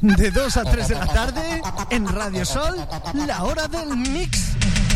De 2 a 3 de la tarde, en Radio Sol, la hora del mix.